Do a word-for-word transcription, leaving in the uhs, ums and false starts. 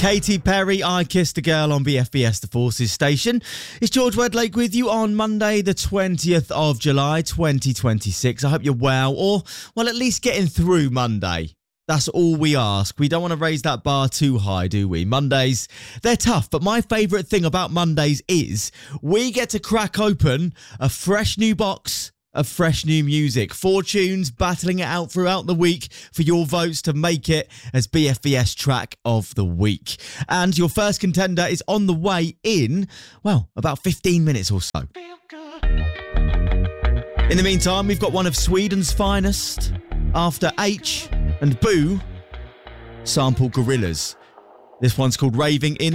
Katy Perry, I Kissed a Girl on B F B S The Forces station. It's George Wedlake with you on Monday, the twentieth of July, twenty twenty-six. I hope you're well, or, well, at least getting through Monday. That's all we ask. We don't want to raise that bar too high, do we? Mondays, they're tough, but my favourite thing about Mondays is we get to crack open a fresh new box of fresh new music. Four tunes battling it out throughout the week for your votes to make it as B F B S track of the week. And your first contender is on the way in, well, about fifteen minutes or so. In the meantime, we've got one of Sweden's finest. After H and Boo sample Gorillaz. This one's called Raving In